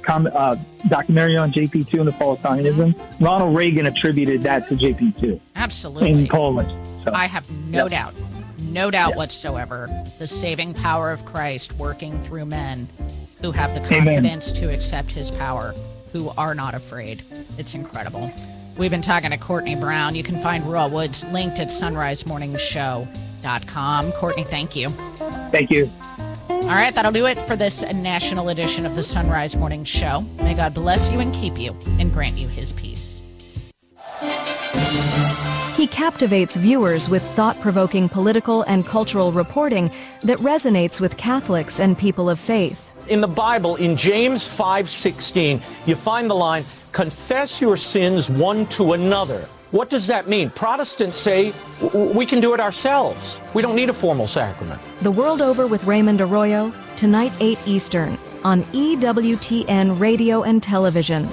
documentary on JP2 and the fall of communism. Ronald Reagan attributed that to JP2. Absolutely. In Poland. So, I have no doubt whatsoever. The saving power of Christ working through men who have the confidence to accept his power, who are not afraid. It's incredible. We've been talking to Courtney Brown. You can find Raw Woods linked at sunrisemorningshow.com. Courtney, thank you. Thank you. All right, that'll do it for this national edition of the Sunrise Morning Show. May God bless you and keep you and grant you his peace. He captivates viewers with thought-provoking political and cultural reporting that resonates with Catholics and people of faith. In the Bible, in James 5:16, you find the line, confess your sins one to another. What does that mean? Protestants say we can do it ourselves. We don't need a formal sacrament. The World Over with Raymond Arroyo, tonight 8 Eastern, on EWTN Radio and Television.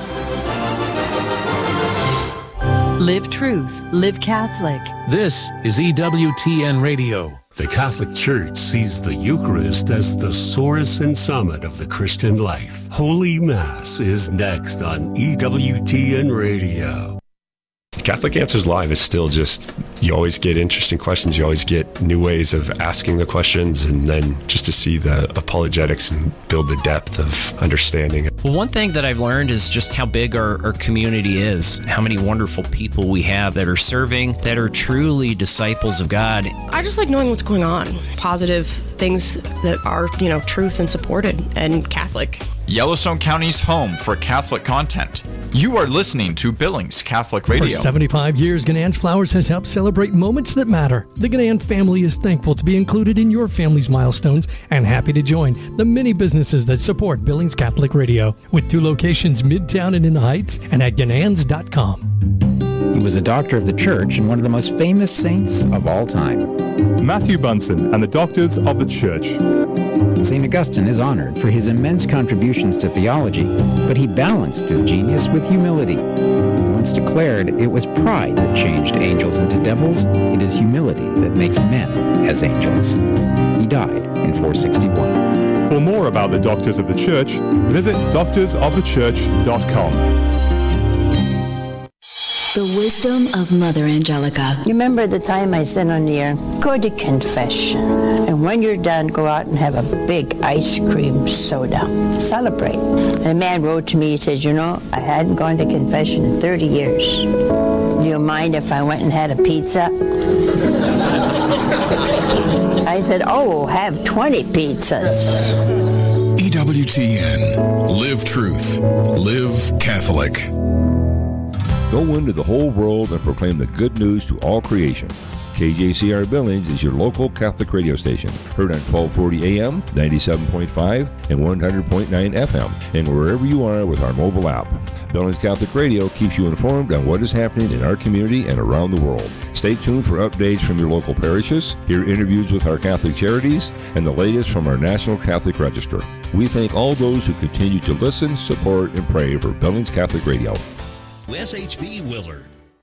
Live truth, live Catholic. This is EWTN Radio. The Catholic Church sees the Eucharist as the source and summit of the Christian life. Holy Mass is next on EWTN Radio. Catholic Answers Live is still just, you always get interesting questions. You always get new ways of asking the questions, and then just to see the apologetics and build the depth of understanding. Well, one thing that I've learned is just how big our community is, how many wonderful people we have that are serving, that are truly disciples of God. I just like knowing what's going on, positive things that are, truth and supported and Catholic. Yellowstone County's home for Catholic content. You are listening to Billings Catholic Radio. For 75 years, Ganann's Flowers has helped celebrate moments that matter. The Ganann family is thankful to be included in your family's milestones and happy to join the many businesses that support Billings Catholic Radio, with 2 locations midtown and in the Heights, and at Gananns.com. He was a doctor of the church and one of the most famous saints of all time. Matthew Bunson and the Doctors of the Church. St. Augustine is honored for his immense contributions to theology, but he balanced his genius with humility. Once declared, it was pride that changed angels into devils. It is humility that makes men as angels. He died in 461. For more about the Doctors of the Church, visit doctorsofthechurch.com. The wisdom of Mother Angelica. You remember the time I said on the air, go to confession. And when you're done, go out and have a big ice cream soda. Celebrate. And a man wrote to me, he said, I hadn't gone to confession in 30 years. Do you mind if I went and had a pizza? I said, have 20 pizzas. EWTN. Live truth. Live Catholic. Go into the whole world and proclaim the good news to all creation. KJCR Billings is your local Catholic radio station, heard on 1240 AM, 97.5, and 100.9 FM, and wherever you are with our mobile app. Billings Catholic Radio keeps you informed on what is happening in our community and around the world. Stay tuned for updates from your local parishes, hear interviews with our Catholic charities, and the latest from our National Catholic Register. We thank all those who continue to listen, support, and pray for Billings Catholic Radio. SHB Willard.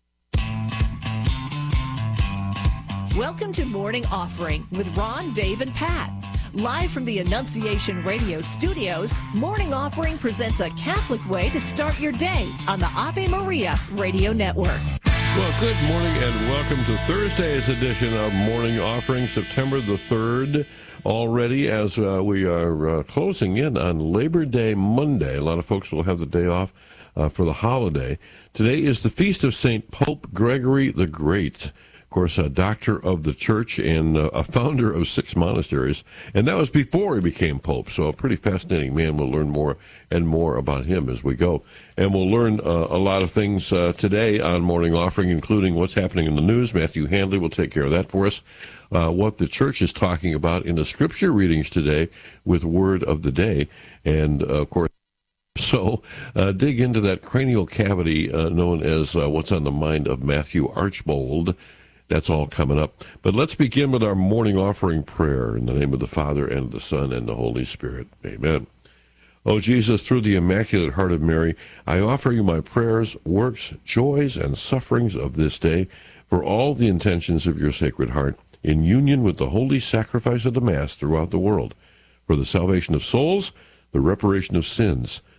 Welcome to Morning Offering with Ron, Dave, and Pat. Live from the Annunciation Radio studios, Morning Offering presents a Catholic way to start your day on the Ave Maria Radio Network. Well, good morning and welcome to Thursday's edition of Morning Offering, September the 3rd. Already, as we are closing in on Labor Day Monday. A lot of folks will have the day off for the holiday. Today is the feast of St. Pope Gregory the Great. Of course, a doctor of the church and a founder of 6 monasteries. And that was before he became Pope. So a pretty fascinating man. We'll learn more and more about him as we go. And we'll learn a lot of things today on Morning Offering, including what's happening in the news. Matthew Handley will take care of that for us. What the church is talking about in the scripture readings today with Word of the Day. And, of course, so dig into that cranial cavity known as what's on the mind of Matthew Archbold. That's all coming up. But let's begin with our morning offering prayer in the name of the Father and the Son and the Holy Spirit. Amen. O Jesus, through the Immaculate Heart of Mary, I offer you my prayers, works, joys, and sufferings of this day for all the intentions of your Sacred Heart, in union with the holy sacrifice of the Mass throughout the world, for the salvation of souls, the reparation of sins,